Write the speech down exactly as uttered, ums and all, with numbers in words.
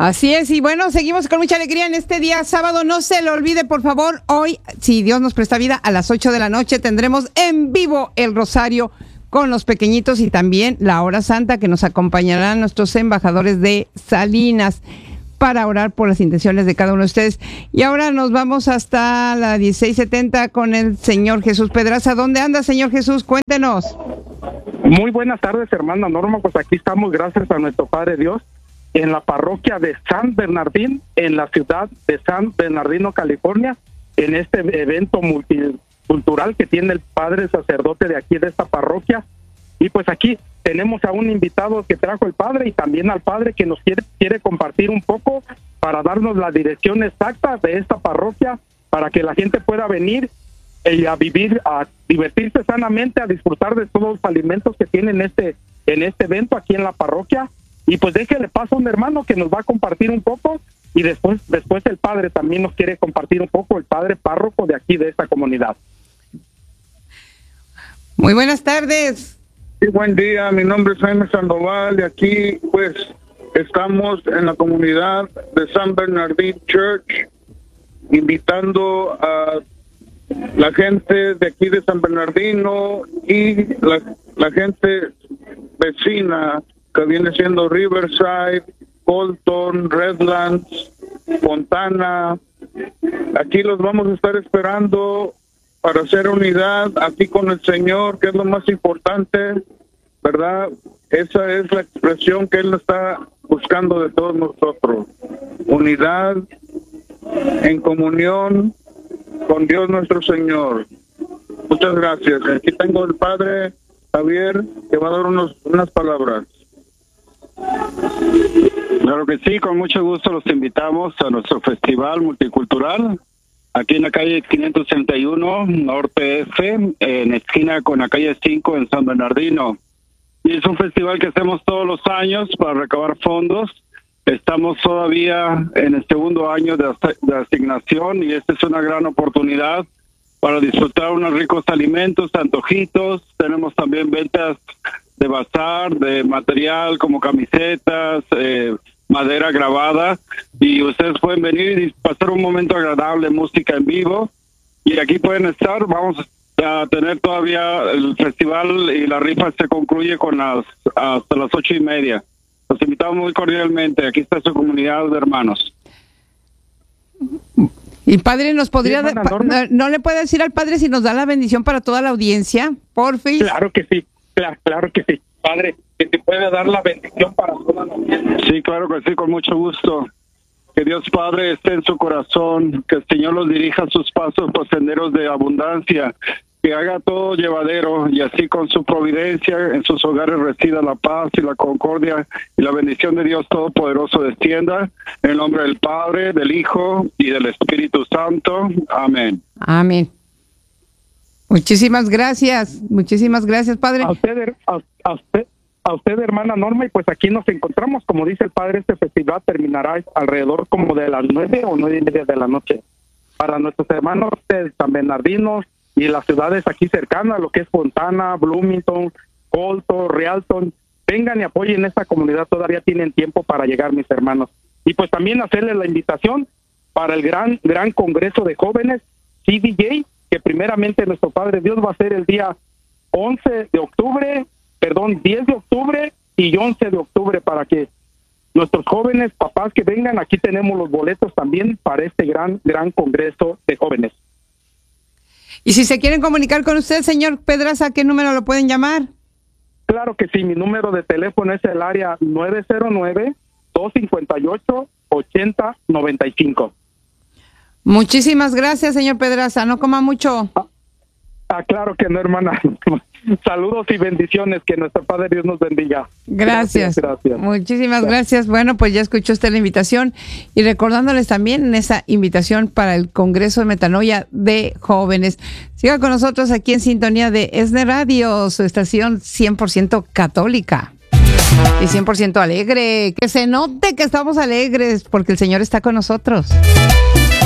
Así es, y bueno, seguimos con mucha alegría en este día sábado. No se lo olvide, por favor, hoy, si Dios nos presta vida, a las ocho de la noche tendremos en vivo el Rosario con los pequeñitos y también la hora santa, que nos acompañarán nuestros embajadores de Salinas para orar por las intenciones de cada uno de ustedes. Y ahora nos vamos hasta la dieciséis setenta con el señor Jesús Pedraza. ¿Dónde anda, señor Jesús? Cuéntenos. Muy buenas tardes, hermana Norma. Pues aquí estamos, gracias a nuestro Padre Dios, en la parroquia de San Bernardino, en la ciudad de San Bernardino, California, en este evento multicultural que tiene el padre sacerdote de aquí de esta parroquia. Y pues aquí tenemos a un invitado que trajo el padre y también al padre que nos quiere, quiere compartir un poco para darnos la dirección exacta de esta parroquia, para que la gente pueda venir y a vivir, a divertirse sanamente, a disfrutar de todos los alimentos que tienen este, en este evento aquí en la parroquia. Y pues déjele paso a un hermano que nos va a compartir un poco, y después después el padre también nos quiere compartir un poco, el padre párroco de aquí de esta comunidad. Muy buenas tardes. Sí, buen día, mi nombre es Jaime Sandoval y aquí pues estamos en la comunidad de San Bernardino Church, invitando a la gente de aquí de San Bernardino y la, la gente vecina que viene siendo Riverside, Colton, Redlands, Fontana. Aquí los vamos a estar esperando para hacer unidad aquí con el Señor, que es lo más importante, ¿verdad? Esa es la expresión que Él está buscando de todos nosotros. Unidad en comunión con Dios nuestro Señor. Muchas gracias. Aquí tengo el Padre Javier, que va a dar unos, unas palabras. Claro que sí, con mucho gusto los invitamos a nuestro festival multicultural aquí en la calle quinientos treinta y uno Norte F, en esquina con la calle cinco en San Bernardino. Y es un festival que hacemos todos los años para recabar fondos. Estamos todavía en el segundo año de, de asignación y esta es una gran oportunidad para disfrutar unos ricos alimentos, antojitos. Tenemos también ventas de bazar, de material como camisetas, eh, madera grabada, y ustedes pueden venir y pasar un momento agradable, música en vivo, y aquí pueden estar. Vamos a tener todavía el festival y la rifa se concluye con las hasta las ocho y media. Los invitamos muy cordialmente. Aquí está su comunidad de hermanos. Y padre, ¿nos podría sí, dar, pa, no le puede decir al padre si nos da la bendición para toda la audiencia, porfis? Claro que sí, claro, claro que sí. Padre, que te puede dar la bendición para toda la audiencia. Sí, claro que sí, con mucho gusto. Que Dios Padre esté en su corazón, que el Señor los dirija sus pasos por senderos de abundancia, que haga todo llevadero y así con su providencia en sus hogares resida la paz y la concordia y la bendición de Dios Todopoderoso descienda en el nombre del Padre, del Hijo y del Espíritu Santo. Amén. Amén. Muchísimas gracias, muchísimas gracias, padre. A usted, a, a usted, a usted, hermana Norma, y pues aquí nos encontramos, como dice el padre, este festival terminará alrededor como de las nueve o nueve y media de la noche. Para nuestros hermanos de San Bernardino y las ciudades aquí cercanas, lo que es Fontana, Bloomington, Colton, Rialton, vengan y apoyen esta comunidad, todavía tienen tiempo para llegar, mis hermanos. Y pues también hacerles la invitación para el gran, gran congreso de jóvenes, C D J, que primeramente nuestro Padre Dios va a ser el día once de octubre, perdón, diez de octubre y once de octubre, para que nuestros jóvenes papás que vengan, aquí tenemos los boletos también para este gran, gran congreso de jóvenes. Y si se quieren comunicar con usted, señor Pedraza, ¿qué número lo pueden llamar? Claro que sí, mi número de teléfono es el área nueve cero nueve, dos cinco ocho, ocho cero nueve cinco. Muchísimas gracias, señor Pedraza. No coma mucho. Ah, ah, claro que no, hermana. Saludos y bendiciones. Que nuestro Padre Dios nos bendiga. Gracias. Gracias. gracias. Muchísimas gracias. Bueno, pues ya escuchó usted la invitación y recordándoles también en esa invitación para el Congreso de Metanoia de Jóvenes. Siga con nosotros aquí en sintonía de E S N E Radio, su estación cien por ciento católica y cien por ciento alegre. Que se note que estamos alegres porque el Señor está con nosotros.